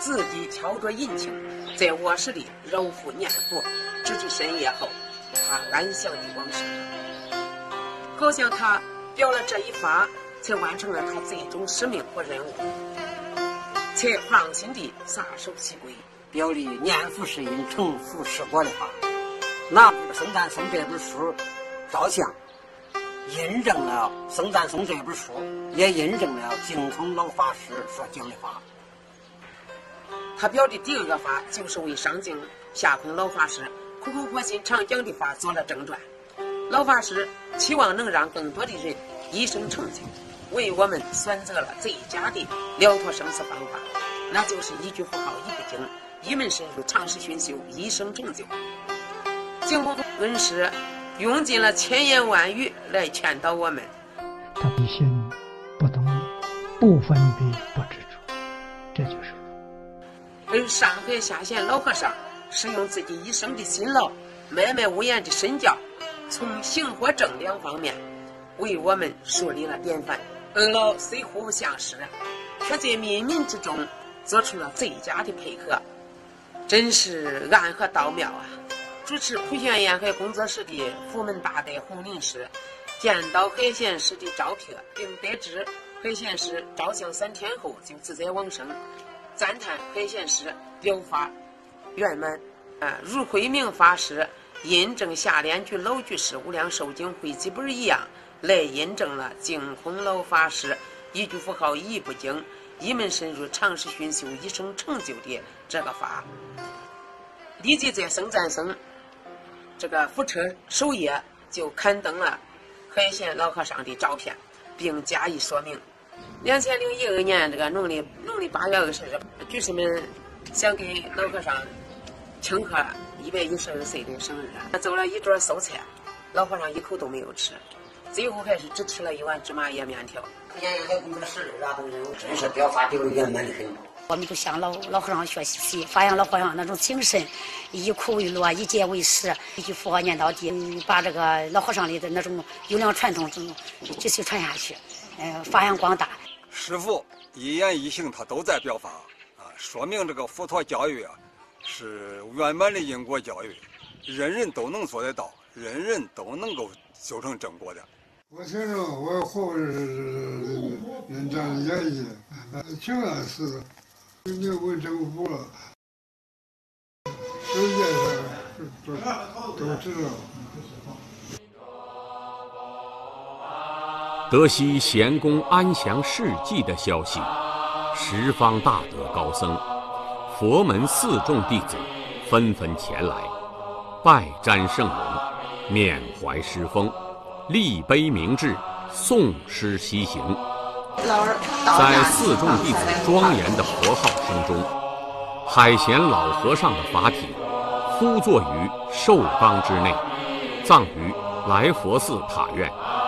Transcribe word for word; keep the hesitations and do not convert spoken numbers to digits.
自己挑着银情，在卧室里揉腹念佛，直至深夜后，他安详地往生了。好像他表了这一法，才完成了他最终使命和任务，才放心地撒手西归， 表里念佛是因，成佛是果的法。拿僧赞颂这本书照相，印证了僧赞颂这本书，也印证了净空老法师所讲的法。 他表的第二个法，就是为上净下空老法师苦口婆心常讲的法做了正传。老法师期望能让更多的人一生成就，为我们选择了最佳的了脱生死方法，那就是一句佛号一不经，一门深入，长时熏修，一生成就。净空恩师用尽了千言万语来劝导我们， 他必心不动，不分别，不执着，这就是。 而上海下县老和尚是用自己一生的辛劳，脉脉无言的身教，从行和正两方面为我们树立了典范。恩老虽互不相识，却在冥冥之中做出了最佳的配合，真是暗合道妙啊！主持普贤沿海工作室的福门大德洪林师见到海贤师的照片，并得知海贤师照相三天后就自在往生，赞叹海贤师表法圆满。啊，如慧明法师印证下联句老居士无量寿经汇集本一样，来印证了净空老法师一句佛号一不经，一门深入，长时熏修，一生成就的这个法。立即在僧赞僧这个福车首页就刊登了海贤老和尚的照片，并加以说明。两千零一二年这个农历农历八月二十日，居士们想给老和尚庆贺一百一十二岁的生日，做了一桌素菜，老和尚一口都没有吃，最后还是只吃了一碗芝麻叶面条。 沿海工作室的等人真是表法丢圆满的很。 我们都向老老和尚学习，发扬老和尚那种精神，以苦为乐，以戒为师，一句佛号念到底，把这个老和尚里的那种优良传统继续传下去，呃，发扬光大。 师父一言一行他都在表法啊，说明这个佛陀教育啊是圆满的因果教育，人人都能做得到，人人都能够修成正果的。 我听着我后是人这样演绎，情感是没有问政府了，世界上都都知道。 得悉贤公安详事迹的消息，十方大德高僧、佛门四众弟子纷纷前来，拜瞻圣容，缅怀师风，立碑明志，诵诗西行。在四众弟子庄严的佛号声中，海贤老和尚的法体呼坐于寿冈之内，葬于来佛寺塔院。